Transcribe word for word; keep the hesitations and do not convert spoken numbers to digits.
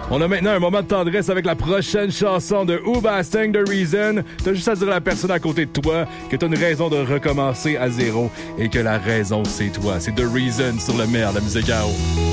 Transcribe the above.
On a maintenant un moment de tendresse avec la prochaine chanson de Hoobastank, The Reason. T'as juste à dire à la personne à côté de toi que t'as une raison de recommencer à zéro et que la raison, c'est toi. C'est The Reason sur le maire de la musique à eau.